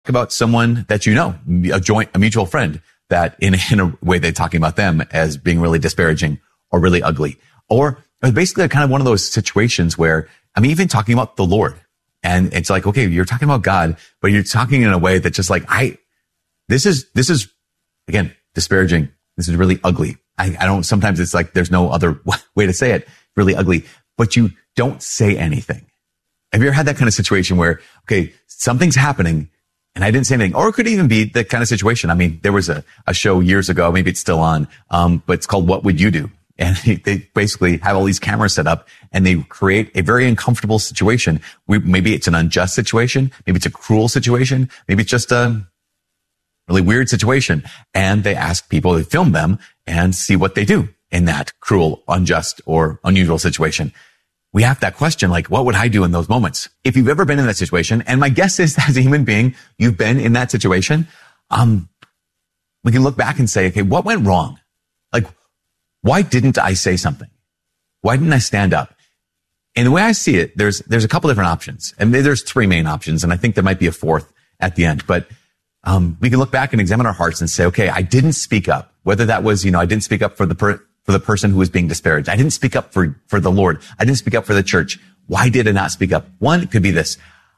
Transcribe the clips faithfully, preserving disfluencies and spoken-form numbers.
about someone that you know, a joint, a mutual friend, that in, in a way they're talking about them as being really disparaging or really ugly. Or it's basically kind of one of those situations where I'm even talking about the Lord. And it's like, okay, you're talking about God, but you're talking in a way that just like, I, this is, this is, again, disparaging. This is really ugly. I, I don't, sometimes it's like, there's no other way to say it, really ugly, but you don't say anything. Have you ever had that kind of situation where, okay, something's happening and I didn't say anything? Or it could even be the kind of situation. I mean, there was a, a show years ago, maybe it's still on, um, but it's called What Would You Do? And they basically have all these cameras set up and they create a very uncomfortable situation. We, maybe it's an unjust situation. Maybe it's a cruel situation. Maybe it's just a really weird situation. And they ask people to film them and see what they do in that cruel, unjust, or unusual situation. We have that question, like, what would I do in those moments? If you've ever been in that situation, and my guess is that as a human being, you've been in that situation, um, we can look back and say, okay, what went wrong? Like, why didn't I say something? Why didn't I stand up? And the way I see it, there's, there's a couple different options. And there's three main options. And I think there might be a fourth at the end, but, um, we can look back and examine our hearts and say, okay, I didn't speak up. Whether that was, you know, I didn't speak up for the per, for the person who was being disparaged. I didn't speak up for, for the Lord. I didn't speak up for the church. Why did I not speak up? One, it could be this.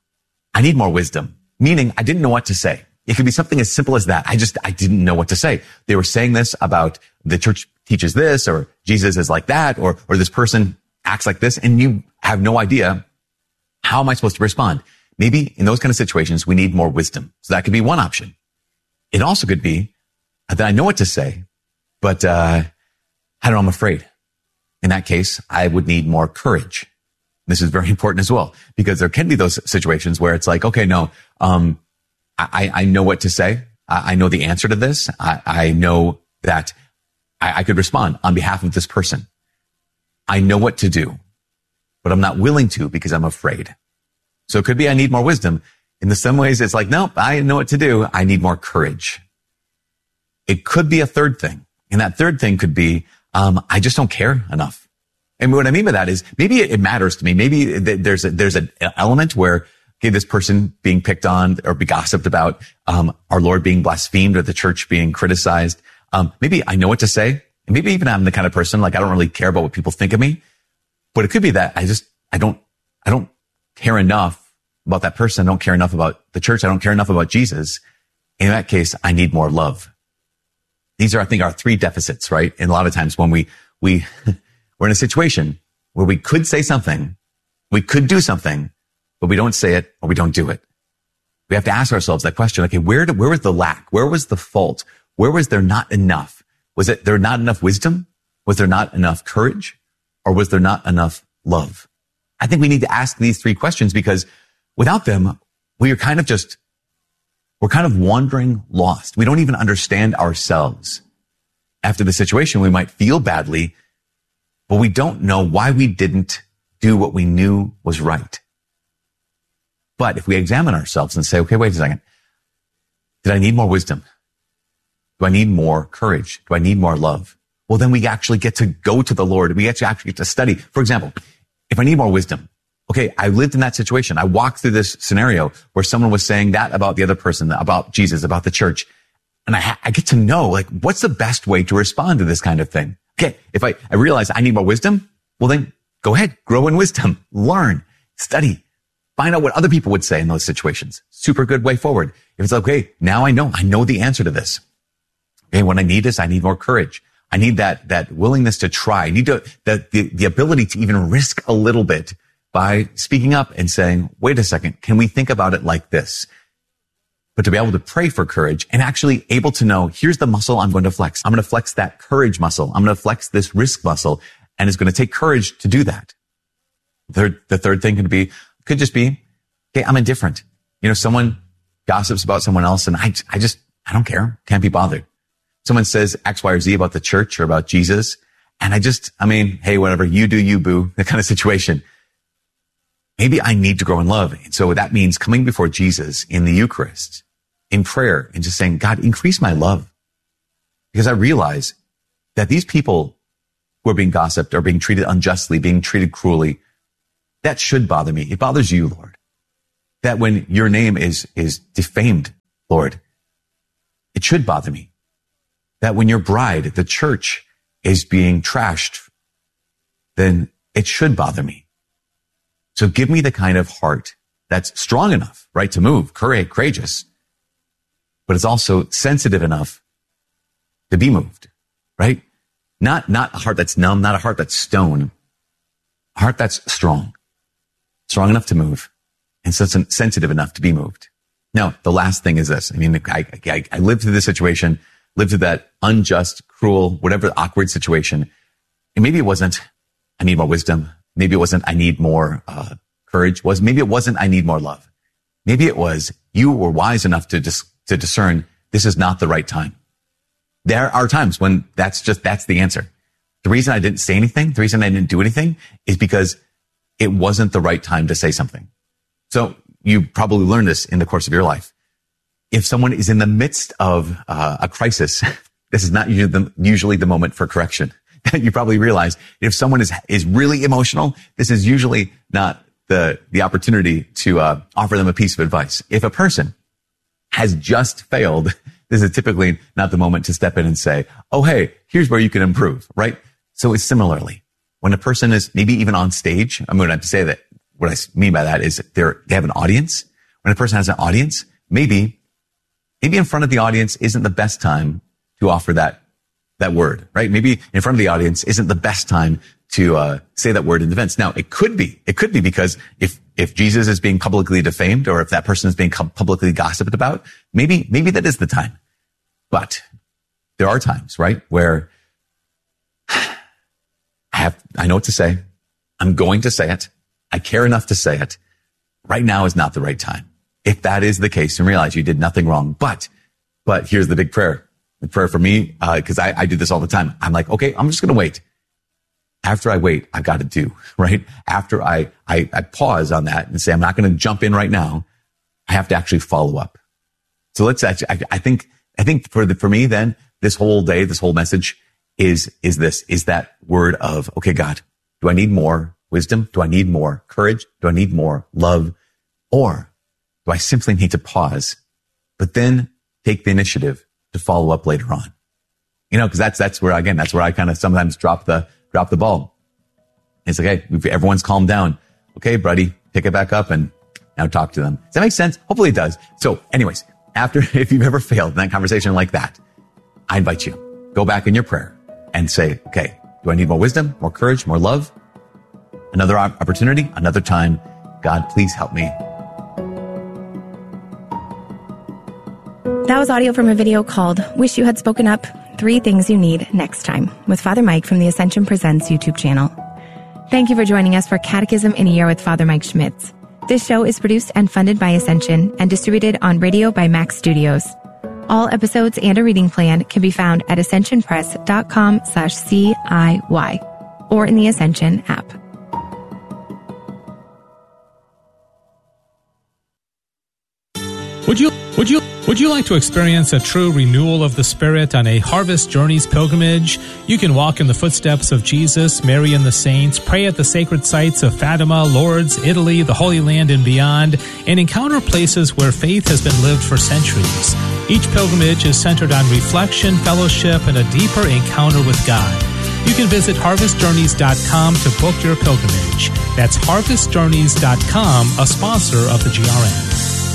I need more wisdom, meaning I didn't know what to say. It could be something as simple as that. I just, I didn't know what to say. They were saying this about the church teaches this, or Jesus is like that, or, or this person acts like this, and you have no idea, how am I supposed to respond? Maybe in those kind of situations, we need more wisdom. So that could be one option. It also could be that I know what to say, but, uh, I don't know, I'm afraid. In that case, I would need more courage. This is very important as well, because there can be those situations where it's like, okay, no, um, I, I know what to say. I, I know the answer to this. I, I know that I, I could respond on behalf of this person. I know what to do, but I'm not willing to because I'm afraid. So it could be I need more wisdom. In some ways, it's like, nope, I know what to do. I need more courage. It could be a third thing. And that third thing could be, um, I just don't care enough. And what I mean by that is maybe it matters to me. Maybe there's a, there's an element where, okay, this person being picked on or be gossiped about, um, our Lord being blasphemed or the church being criticized. Um, maybe I know what to say. And maybe even I'm the kind of person, like, I don't really care about what people think of me, but it could be that I just, I don't, I don't care enough about that person. I don't care enough about the church. I don't care enough about Jesus. In that case, I need more love. These are, I think, our three deficits, right? And a lot of times when we, we, we're in a situation where we could say something, we could do something, but we don't say it or we don't do it. We have to ask ourselves that question. Okay, where did, where was the lack? Where was the fault? Where was there not enough? Was it there not enough wisdom? Was there not enough courage? Or was there not enough love? I think we need to ask these three questions, because without them, we are kind of just, we're kind of wandering lost. We don't even understand ourselves. After the situation, we might feel badly, but we don't know why we didn't do what we knew was right. But if we examine ourselves and say, okay, wait a second. Did I need more wisdom? Do I need more courage? Do I need more love? Well, then we actually get to go to the Lord. We actually get to study. For example, if I need more wisdom, okay, I lived in that situation. I walked through this scenario where someone was saying that about the other person, about Jesus, about the church. And I, ha- I get to know, like, what's the best way to respond to this kind of thing? Okay, if I, I realize I need more wisdom, well, then go ahead, grow in wisdom, learn, study, find out what other people would say in those situations. Super good way forward. If it's like, okay, now I know, I know the answer to this. Okay, what I need is I need more courage. I need that, that willingness to try. I need to, the, the, the ability to even risk a little bit by speaking up and saying, wait a second, can we think about it like this? But to be able to pray for courage and actually able to know, here's the muscle I'm going to flex. I'm going to flex that courage muscle. I'm going to flex this risk muscle, and it's going to take courage to do that. Third, the third thing could be, could just be, okay, I'm indifferent. You know, someone gossips about someone else and I, I just, I don't care. Can't be bothered. Someone says X, Y, or Z about the church or about Jesus. And I just, I mean, hey, whatever, you do, you boo, that kind of situation. Maybe I need to grow in love. And so that means coming before Jesus in the Eucharist, in prayer, and just saying, God, increase my love. Because I realize that these people who are being gossiped, are being treated unjustly, being treated cruelly, that should bother me. It bothers you, Lord. That when your name is, is defamed, Lord, it should bother me. That when your bride, the church, is being trashed, then it should bother me. So give me the kind of heart that's strong enough, right, to move, courageous, but it's also sensitive enough to be moved, right? Not, not a heart that's numb, not a heart that's stone, a heart that's strong, strong enough to move, and so sensitive enough to be moved. Now, the last thing is this. I mean, I, I, I lived through this situation, lived through that unjust, cruel, whatever awkward situation. And maybe it wasn't, I need more wisdom. Maybe it wasn't, I need more uh, courage. Was maybe it wasn't, I need more love. Maybe it was, you were wise enough to dis- to discern this is not the right time. There are times when that's just, that's the answer. The reason I didn't say anything, the reason I didn't do anything is because it wasn't the right time to say something. So you probably learned this in the course of your life. If someone is in the midst of uh, a crisis, this is not usually the, usually the moment for correction. You probably realize if someone is is really emotional, this is usually not the the opportunity to uh, offer them a piece of advice. If a person has just failed, this is typically not the moment to step in and say, oh, hey, here's where you can improve, right? So it's similarly, when a person is maybe even on stage, I'm going to say that what I mean by that is they're, they have an audience. When a person has an audience, maybe, maybe in front of the audience isn't the best time to offer that, that word, right? Maybe in front of the audience isn't the best time to, uh, say that word in defense. Now, it could be, it could be because if, if Jesus is being publicly defamed or if that person is being publicly gossiped about, maybe, maybe that is the time. But there are times, right, where I have, I know what to say. I'm going to say it. I care enough to say it. Right now is not the right time. If that is the case, and realize you did nothing wrong. But, but here's the big prayer. The prayer for me, uh, cause I, I do this all the time. I'm like, okay, I'm just going to wait. After I wait, I've got to do, right? After I, I, I pause on that and say, I'm not going to jump in right now. I have to actually follow up. So let's actually, I, I think, I think for the, for me then, this whole day, this whole message is, is this, is that word of, okay, God, do I need more wisdom? Do I need more courage? Do I need more love? Or do I simply need to pause, but then take the initiative to follow up later on? You know, cause that's, that's where, again, that's where I kind of sometimes drop the, drop the ball. It's like, hey, everyone's calmed down. Okay, buddy, pick it back up and now talk to them. Does that make sense? Hopefully it does. So anyways, after, if you've ever failed in that conversation like that, I invite you, go back in your prayer and say, okay, do I need more wisdom, more courage, more love? Another opportunity, another time. God, please help me. That was audio from a video called Wish You Had Spoken Up, Three Things You Need Next Time, with Father Mike from the Ascension Presents YouTube channel. Thank you for joining us for Catechism in a Year with Father Mike Schmitz. This show is produced and funded by Ascension and distributed on radio by Max Studios. All episodes and a reading plan can be found at ascensionpress.com slash CIY or in the Ascension app. Would you would you would you like to experience a true renewal of the Spirit on a Harvest Journeys pilgrimage? You can walk in the footsteps of Jesus, Mary and the saints, pray at the sacred sites of Fatima, Lourdes, Italy, the Holy Land and beyond, and encounter places where faith has been lived for centuries. Each pilgrimage is centered on reflection, fellowship, and a deeper encounter with God. You can visit harvest journeys dot com to book your pilgrimage. That's harvest journeys dot com, a sponsor of the G R N.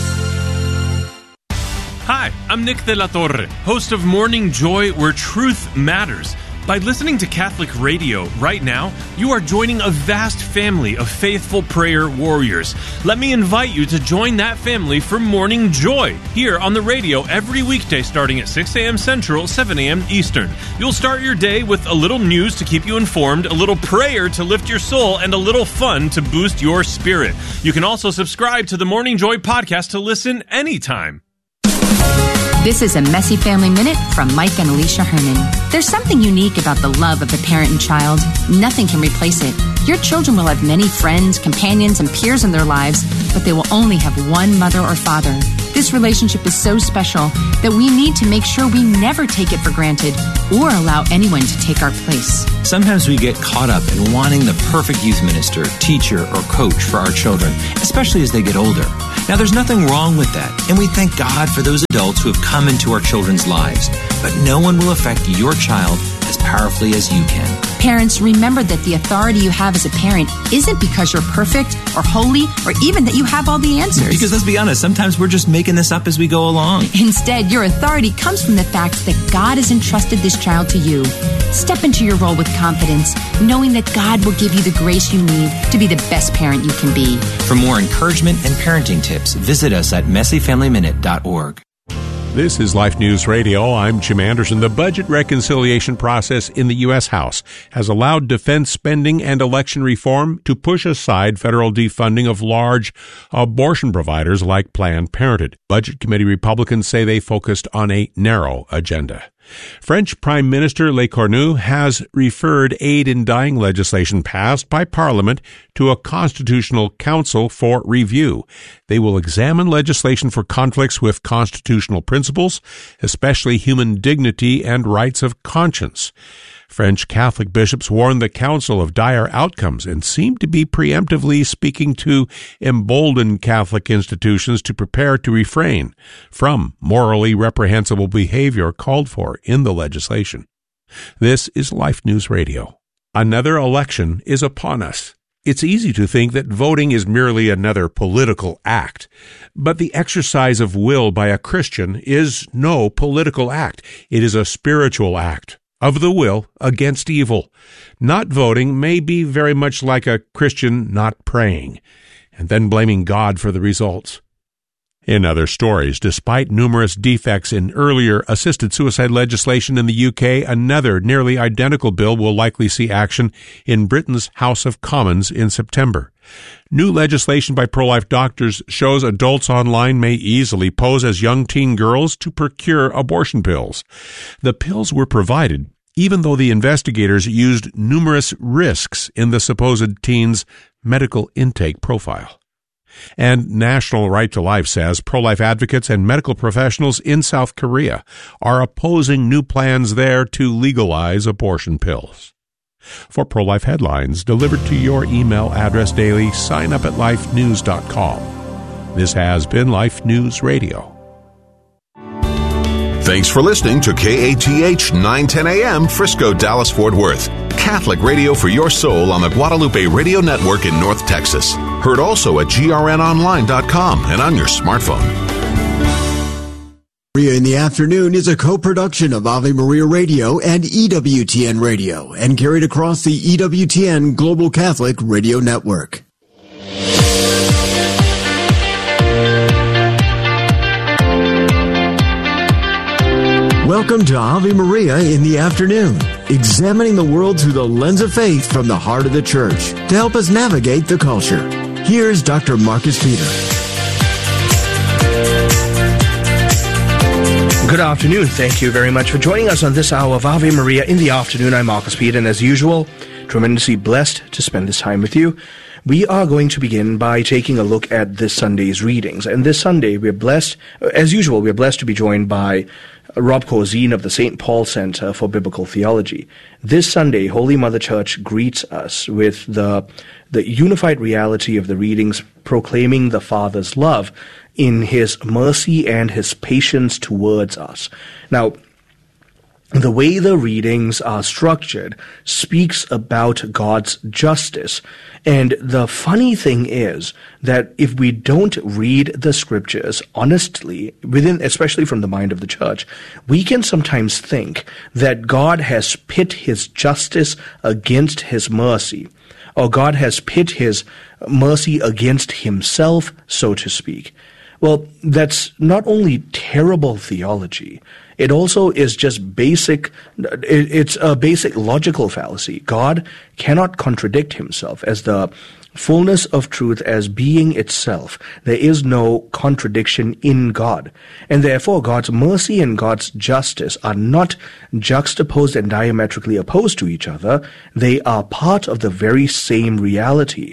Hi, I'm Nick de la Torre, host of Morning Joy, where truth matters. By listening to Catholic radio right now, you are joining a vast family of faithful prayer warriors. Let me invite you to join that family for Morning Joy, here on the radio every weekday starting at six a.m. Central, seven a.m. Eastern. You'll start your day with a little news to keep you informed, a little prayer to lift your soul, and a little fun to boost your spirit. You can also subscribe to the Morning Joy podcast to listen anytime. This is a Messy Family Minute from Mike and Alicia Herman. There's something unique about the love of a parent and child. Nothing can replace it. Your children will have many friends, companions, and peers in their lives, but they will only have one mother or father. This relationship is so special that we need to make sure we never take it for granted or allow anyone to take our place. Sometimes we get caught up in wanting the perfect youth minister, teacher, or coach for our children, especially as they get older. Now, there's nothing wrong with that, and we thank God for those adults who have come into our children's lives. But no one will affect your child as powerfully as you can. Parents, remember that the authority you have as a parent isn't because you're perfect or holy or even that you have all the answers. Because let's be honest, sometimes we're just making this up as we go along. Instead, your authority comes from the fact that God has entrusted this child to you. Step into your role with confidence, knowing that God will give you the grace you need to be the best parent you can be. For more encouragement and parenting tips, visit us at messy family minute dot org. This is Life News Radio. I'm Jim Anderson. The budget reconciliation process in the U S. House has allowed defense spending and election reform to push aside federal defunding of large abortion providers like Planned Parenthood. Budget Committee Republicans say they focused on a narrow agenda. French Prime Minister Le Cornu has referred aid in dying legislation passed by Parliament to a constitutional council for review. They will examine legislation for conflicts with constitutional principles, especially human dignity and rights of conscience. French Catholic bishops warned the council of dire outcomes and seem to be preemptively speaking to embolden Catholic institutions to prepare to refrain from morally reprehensible behavior called for in the legislation. This is Life News Radio. Another election is upon us. It's easy to think that voting is merely another political act, but the exercise of will by a Christian is no political act. It is a spiritual act of the will against evil. Not voting may be very much like a Christian not praying, and then blaming God for the results. In other stories, despite numerous defects in earlier assisted suicide legislation in the U K, another nearly identical bill will likely see action in Britain's House of Commons in September. New legislation by pro-life doctors shows adults online may easily pose as young teen girls to procure abortion pills. The pills were provided even though the investigators used numerous risks in the supposed teen's medical intake profile. And National Right to Life says pro-life advocates and medical professionals in South Korea are opposing new plans there to legalize abortion pills. For pro-life headlines delivered to your email address daily, sign up at life news dot com. This has been Life News Radio. Thanks for listening to K A T H nine ten A M Frisco, Dallas, Fort Worth. Catholic radio for your soul on the Guadalupe Radio Network in North Texas. Heard also at G R N online dot com and on your smartphone. Maria in the Afternoon is a co-production of Ave Maria Radio and E W T N Radio and carried across the E W T N Global Catholic Radio Network. Welcome to Ave Maria in the Afternoon, examining the world through the lens of faith from the heart of the Church to help us navigate the culture. Here's Doctor Marcus Peter. Good afternoon. Thank you very much for joining us on this hour of Ave Maria in the Afternoon. I'm Marcus Peter, and as usual, tremendously blessed to spend this time with you. We are going to begin by taking a look at this Sunday's readings. And this Sunday, we're blessed, as usual, we're blessed to be joined by Rob Corzine of the Saint Paul Center for Biblical Theology. This Sunday, Holy Mother Church greets us with the, the unified reality of the readings proclaiming the Father's love in His mercy and His patience towards us. Now, the way the readings are structured speaks about God's justice. And the funny thing is that if we don't read the scriptures honestly, within, especially from the mind of the church, we can sometimes think that God has pit His justice against His mercy, or God has pit His mercy against Himself, so to speak. Well, that's not only terrible theology, it also is just basic, it's a basic logical fallacy. God cannot contradict Himself as the fullness of truth as being itself. There is no contradiction in God. And therefore, God's mercy and God's justice are not juxtaposed and diametrically opposed to each other. They are part of the very same reality.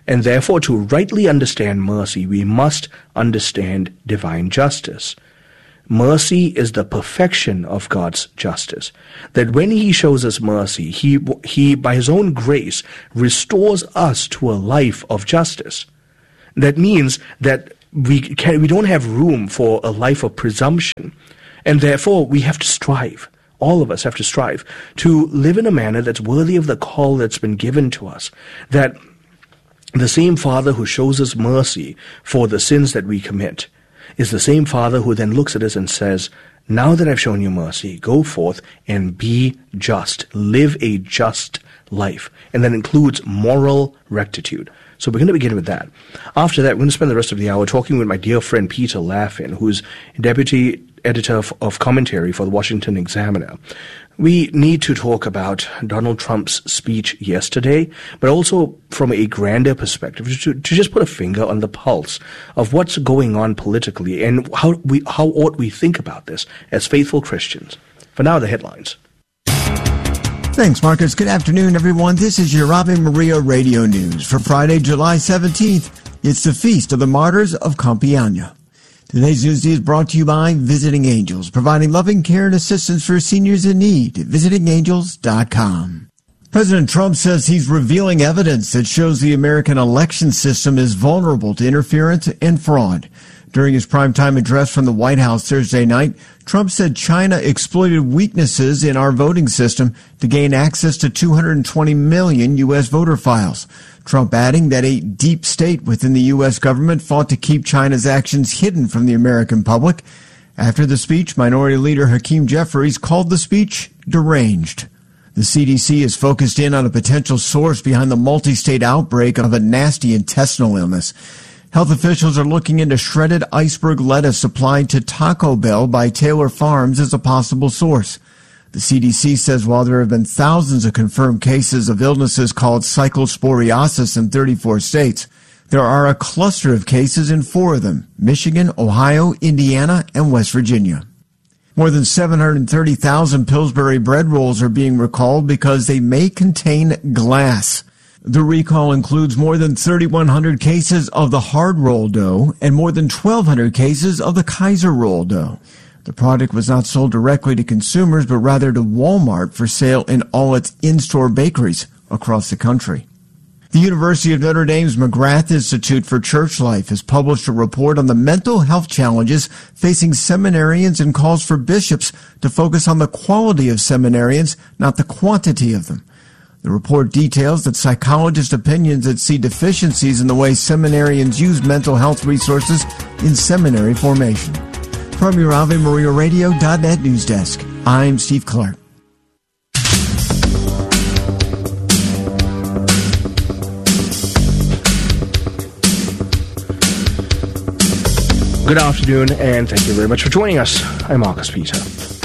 And therefore, to rightly understand mercy, we must understand divine justice. Mercy is the perfection of God's justice. That when He shows us mercy, He, He, by His own grace, restores us to a life of justice. That means that we can, we don't have room for a life of presumption, and therefore we have to strive. All of us have to strive to live in a manner that's worthy of the call that's been given to us. That the same Father who shows us mercy for the sins that we commit is the same Father who then looks at us and says, now that I've shown you mercy, go forth and be just. Live a just life. And that includes moral rectitude. So we're going to begin with that. After that, we're going to spend the rest of the hour talking with my dear friend Peter Laffin, who's deputy editor of, of commentary for the Washington Examiner. We need to talk about Donald Trump's speech yesterday, but also from a grander perspective, to, to just put a finger on the pulse of what's going on politically and how we how ought we think about this as faithful Christians. For now, the headlines. Thanks, Marcus. Good afternoon, everyone. This is your Ave Maria Radio News for Friday, July seventeenth. It's the Feast of the Martyrs of Compiègne. Today's news is brought to you by Visiting Angels, providing loving care and assistance for seniors in need at visiting angels dot com. President Trump says he's revealing evidence that shows the American election system is vulnerable to interference and fraud. During his primetime address from the White House Thursday night, Trump said China exploited weaknesses in our voting system to gain access to two hundred twenty million U S voter files. Trump adding that a deep state within the U S government fought to keep China's actions hidden from the American public. After the speech, Minority Leader Hakeem Jeffries called the speech deranged. The C D C is focused in on a potential source behind the multi-state outbreak of a nasty intestinal illness. Health officials are looking into shredded iceberg lettuce supplied to Taco Bell by Taylor Farms as a possible source. The C D C says while there have been thousands of confirmed cases of illnesses called cyclosporiosis in thirty-four states, there are a cluster of cases in four of them: Michigan, Ohio, Indiana, and West Virginia. More than seven hundred thirty thousand Pillsbury bread rolls are being recalled because they may contain glass. The recall includes more than thirty-one hundred cases of the hard roll dough and more than twelve hundred cases of the Kaiser roll dough. The product was not sold directly to consumers, but rather to Walmart for sale in all its in-store bakeries across the country. The University of Notre Dame's McGrath Institute for Church Life has published a report on the mental health challenges facing seminarians and calls for bishops to focus on the quality of seminarians, not the quantity of them. The report details that psychologists' opinions that see deficiencies in the way seminarians use mental health resources in seminary formation. From your Ave Maria Radio dot net news desk, I'm Steve Clark. Good afternoon, and thank you very much for joining us. I'm Marcus Peter.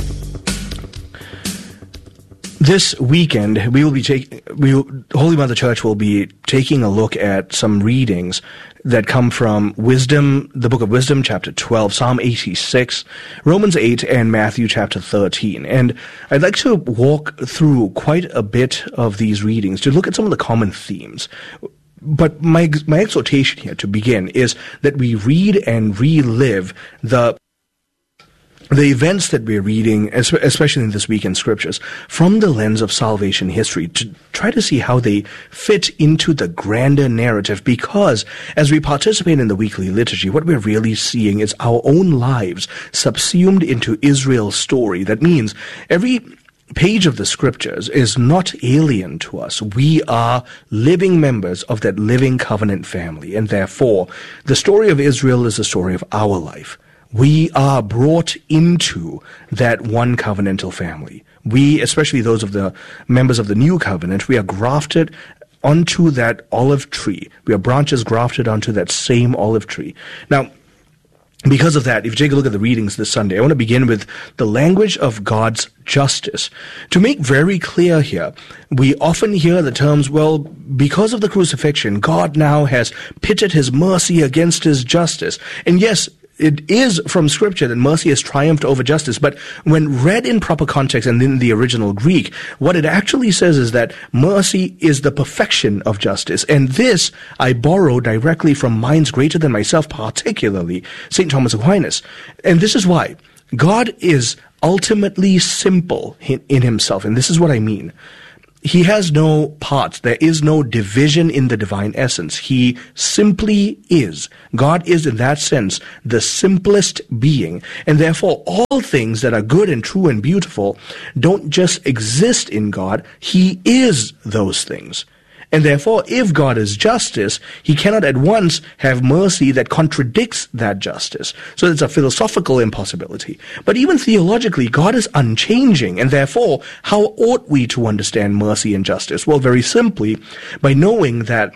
This weekend, we will be taking, we will, Holy Mother Church will be taking a look at some readings that come from Wisdom, the Book of Wisdom, chapter twelve, Psalm eighty-six, Romans eight, and Matthew chapter thirteen. And I'd like to walk through quite a bit of these readings to look at some of the common themes. But my my exhortation here to begin is that we read and relive the the events that we're reading, especially in this weekend scriptures, from the lens of salvation history, to try to see how they fit into the grander narrative, because as we participate in the weekly liturgy, what we're really seeing is our own lives subsumed into Israel's story. That means every page of the scriptures is not alien to us. We are living members of that living covenant family, and therefore the story of Israel is the story of our life. We are brought into that one covenantal family. We, especially those of the members of the new covenant, we are grafted onto that olive tree. We are branches grafted onto that same olive tree. Now, because of that, if you take a look at the readings this Sunday, I want to begin with the language of God's justice. To make very clear here, we often hear the terms, well, because of the crucifixion, God now has pitted his mercy against his justice. And yes, it is from Scripture that mercy has triumphed over justice, but when read in proper context and in the original Greek, what it actually says is that mercy is the perfection of justice. And this I borrow directly from minds greater than myself, particularly Saint Thomas Aquinas. And this is why. God is ultimately simple in, in himself, and this is what I mean. He has no parts. There is no division in the divine essence. He simply is. God is, in that sense, the simplest being. And therefore, all things that are good and true and beautiful don't just exist in God. He is those things. And therefore, if God is justice, he cannot at once have mercy that contradicts that justice. So it's a philosophical impossibility. But even theologically, God is unchanging. And therefore, how ought we to understand mercy and justice? Well, very simply, by knowing that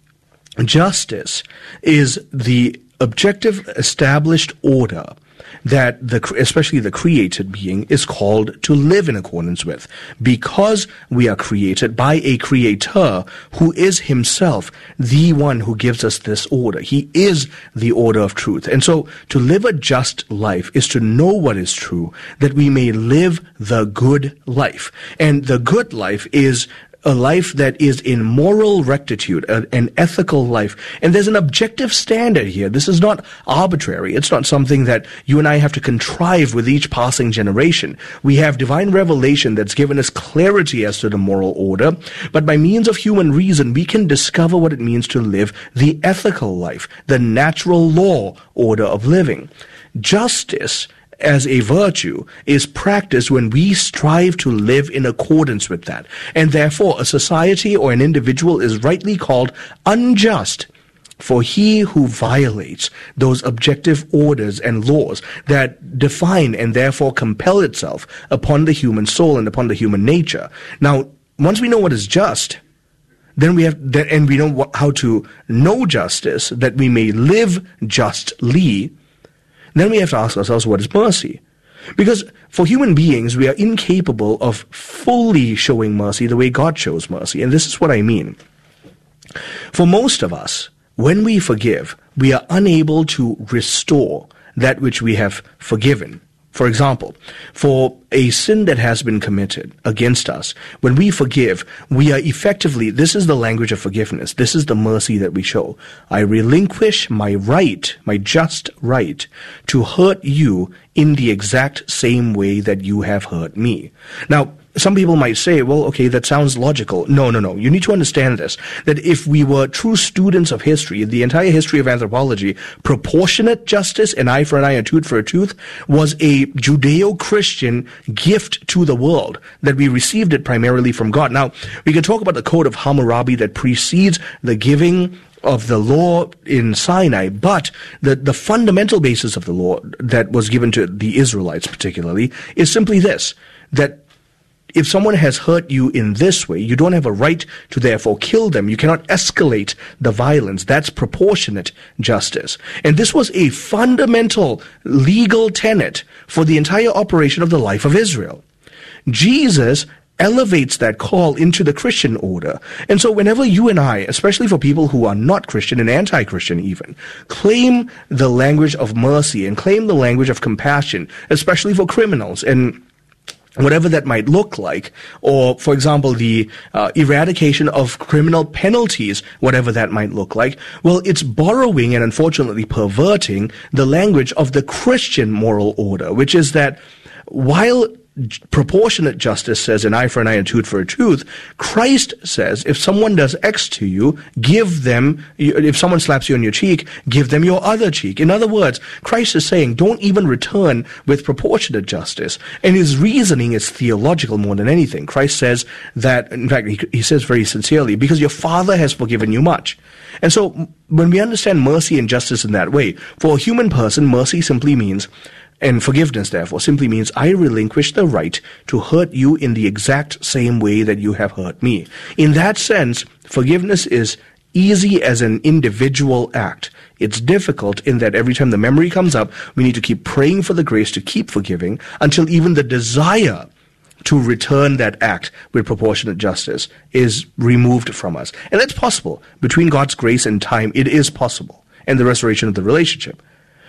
justice is the objective established order that the, especially the created being, is called to live in accordance with, because we are created by a creator who is himself the one who gives us this order. He is the order of truth. And so to live a just life is to know what is true, that we may live the good life. And the good life is a life that is in moral rectitude, a, an ethical life. And there's an objective standard here. This is not arbitrary. It's not something that you and I have to contrive with each passing generation. We have divine revelation that's given us clarity as to the moral order, but by means of human reason, we can discover what it means to live the ethical life, the natural law order of living. Justice as a virtue is practiced when we strive to live in accordance with that. And therefore, a society or an individual is rightly called unjust for he who violates those objective orders and laws that define and therefore compel itself upon the human soul and upon the human nature. Now, once we know what is just, then we have, and we know how to know justice, that we may live justly, then we have to ask ourselves, what is mercy? Because for human beings, we are incapable of fully showing mercy the way God shows mercy. And this is what I mean. For most of us, when we forgive, we are unable to restore that which we have forgiven. For example, for a sin that has been committed against us, when we forgive, we are effectively, this is the language of forgiveness, this is the mercy that we show. I relinquish my right, my just right, to hurt you in the exact same way that you have hurt me. Now, some people might say, well, okay, that sounds logical. No, no, no. You need to understand this, that if we were true students of history, the entire history of anthropology, proportionate justice, an eye for an eye, a tooth for a tooth, was a Judeo-Christian gift to the world, that we received it primarily from God. Now, we can talk about the Code of Hammurabi that precedes the giving of the law in Sinai, but the, the fundamental basis of the law that was given to the Israelites particularly is simply this, that if someone has hurt you in this way, you don't have a right to therefore kill them. You cannot escalate the violence. That's proportionate justice. And this was a fundamental legal tenet for the entire operation of the life of Israel. Jesus elevates that call into the Christian order. And so whenever you and I, especially for people who are not Christian and anti-Christian even, claim the language of mercy and claim the language of compassion, especially for criminals, and whatever that might look like, or, for example, the uh, eradication of criminal penalties, whatever that might look like, well, it's borrowing and unfortunately perverting the language of the Christian moral order, which is that while proportionate justice says an eye for an eye and a tooth for a tooth, Christ says if someone does X to you, give them, if someone slaps you on your cheek, give them your other cheek. In other words, Christ is saying don't even return with proportionate justice. And his reasoning is theological more than anything. Christ says that, in fact, he, he says very sincerely, because your Father has forgiven you much. And so when we understand mercy and justice in that way, for a human person, mercy simply means, and forgiveness, therefore, simply means I relinquish the right to hurt you in the exact same way that you have hurt me. In that sense, forgiveness is easy as an individual act. It's difficult in that every time the memory comes up, we need to keep praying for the grace to keep forgiving until even the desire to return that act with proportionate justice is removed from us. And that's possible. Between God's grace and time, it is possible. And the restoration of the relationship.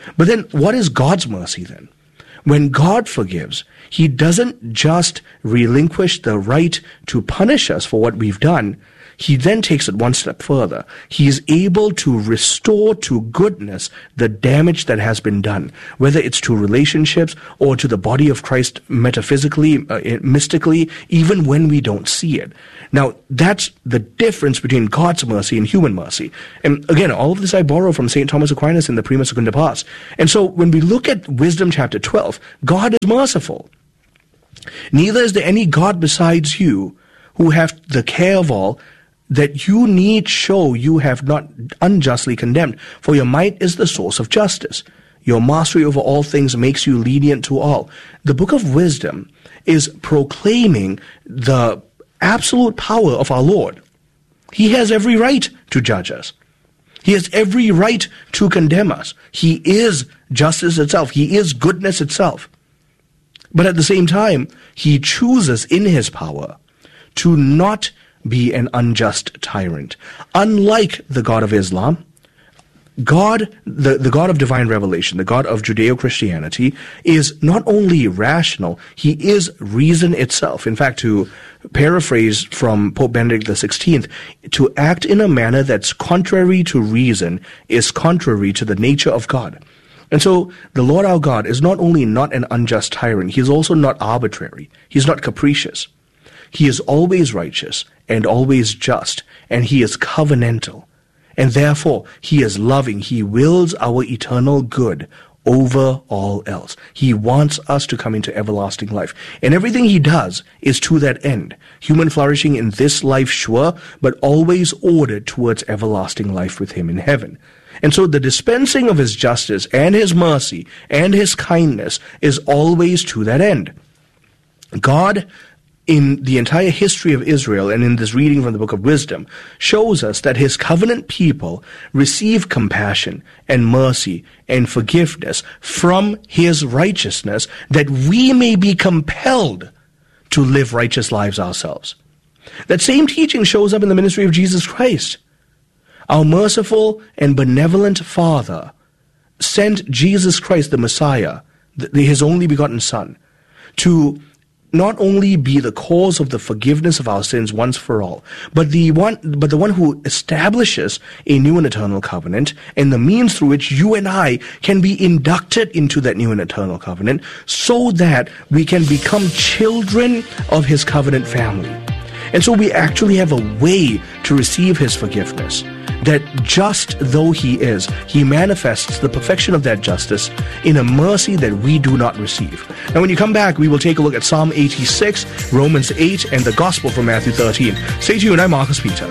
But then what is God's mercy then? When God forgives, he doesn't just relinquish the right to punish us for what we've done. He then takes it one step further. He is able to restore to goodness the damage that has been done, whether it's to relationships or to the body of Christ metaphysically, uh, mystically, even when we don't see it. Now, that's the difference between God's mercy and human mercy. And again, all of this I borrow from Saint Thomas Aquinas in the Prima Secunda Pars. And so when we look at Wisdom chapter twelve, God is merciful. Neither is there any God besides you who have the care of all, that you need show you have not unjustly condemned, for your might is the source of justice. Your mastery over all things makes you lenient to all. The Book of Wisdom is proclaiming the absolute power of our Lord. He has every right to judge us. He has every right to condemn us. He is justice itself. He is goodness itself. But at the same time, he chooses in his power to not be an unjust tyrant. Unlike the God of Islam, God, the, the God of divine revelation, the God of Judeo-Christianity, is not only rational, he is reason itself. In fact, to paraphrase from Pope Benedict the sixteenth, to act in a manner that's contrary to reason is contrary to the nature of God. And so the Lord our God is not only not an unjust tyrant, he is also not arbitrary. He's not capricious. He is always righteous and always just, and he is covenantal. And therefore, he is loving. He wills our eternal good over all else. He wants us to come into everlasting life. And everything he does is to that end. Human flourishing in this life, sure, but always ordered towards everlasting life with him in heaven. And so the dispensing of his justice and his mercy and his kindness is always to that end. God, in the entire history of Israel and in this reading from the Book of Wisdom, shows us that his covenant people receive compassion and mercy and forgiveness from his righteousness, that we may be compelled to live righteous lives ourselves. That same teaching shows up in the ministry of Jesus Christ. Our merciful and benevolent Father sent Jesus Christ, the Messiah, the, his only begotten Son, to not only be the cause of the forgiveness of our sins once for all, but the one, but the one who establishes a new and eternal covenant, and the means through which you and I can be inducted into that new and eternal covenant, so that we can become children of his covenant family. And so we actually have a way to receive his forgiveness, that just though he is, he manifests the perfection of that justice in a mercy that we do not receive. Now when you come back, we will take a look at Psalm eighty-six, Romans eight, and the Gospel from Matthew thirteen. Stay tuned, I'm Marcus Peter.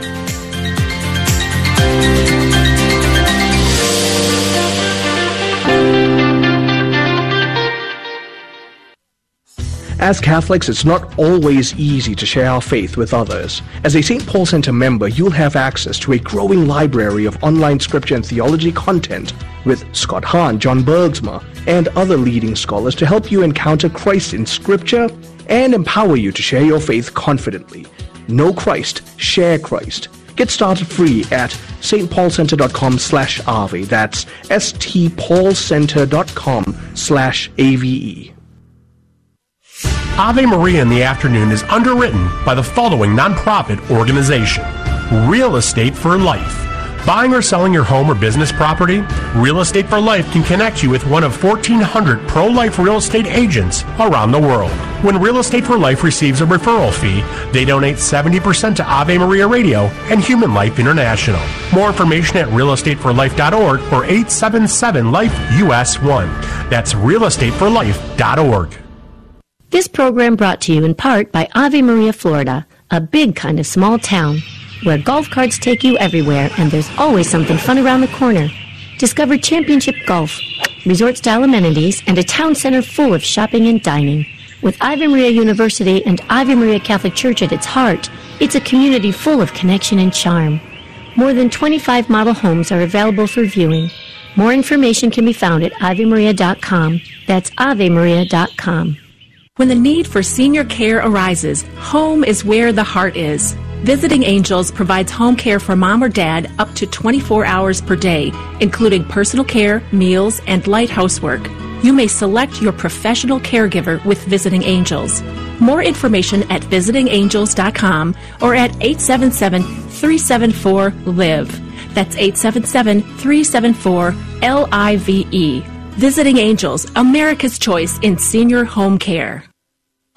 As Catholics, it's not always easy to share our faith with others. As a Saint Paul Center member, you'll have access to a growing library of online scripture and theology content with Scott Hahn, John Bergsma, and other leading scholars to help you encounter Christ in scripture and empower you to share your faith confidently. Know Christ, share Christ. Get started free at stpaulcenter.com slash Ave. That's stpaulcenter.com slash A V E. Ave Maria in the Afternoon is underwritten by the following nonprofit organization: Real Estate for Life. Buying or selling your home or business property? Real Estate for Life can connect you with one of fourteen hundred pro-life real estate agents around the world. When Real Estate for Life receives a referral fee, they donate seventy percent to Ave Maria Radio and Human Life International. More information at real estate for life dot org or eight seven seven life U S one. That's real estate for life dot org. This program brought to you in part by Ave Maria, Florida, a big kind of small town where golf carts take you everywhere and there's always something fun around the corner. Discover championship golf, resort-style amenities, and a town center full of shopping and dining. With Ave Maria University and Ave Maria Catholic Church at its heart, it's a community full of connection and charm. More than twenty-five model homes are available for viewing. More information can be found at ave maria dot com. That's ave maria dot com. When the need for senior care arises, home is where the heart is. Visiting Angels provides home care for mom or dad up to twenty-four hours per day, including personal care, meals, and light housework. You may select your professional caregiver with Visiting Angels. More information at visiting angels dot com or at eight seven seven, three seven four, LIVE. That's eight seven seven, three seven four, L I V E. Visiting Angels, America's choice in senior home care.